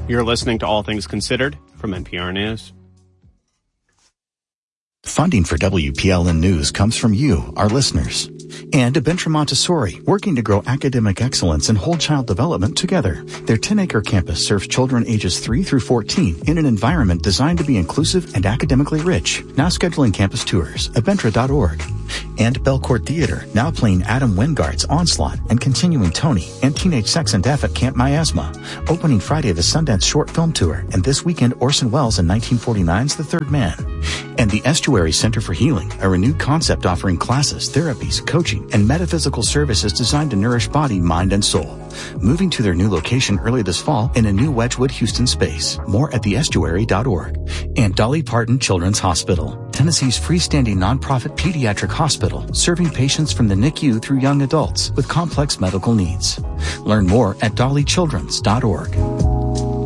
You're listening to All Things Considered from NPR News. Funding for WPLN News comes from you, our listeners. And Abentra Montessori, working to grow academic excellence and whole child development together. Their 10-acre campus serves children ages 3 through 14 in an environment designed to be inclusive and academically rich. Now scheduling campus tours, abentra.org. And Belcourt Theater, now playing Adam Wingard's Onslaught and continuing Tony and Teenage Sex and Death at Camp Miasma. Opening Friday, the Sundance Short Film Tour, and this weekend, Orson Welles in 1949's The Third Man. And the Estuary Center for Healing, a renewed concept offering classes, therapies, coaching, and metaphysical services designed to nourish body, mind, and soul. Moving to their new location early this fall in a new Wedgwood, Houston space. More at theestuary.org. And Dolly Parton Children's Hospital, Tennessee's freestanding nonprofit pediatric hospital, serving patients from the NICU through young adults with complex medical needs. Learn more at dollychildrens.org.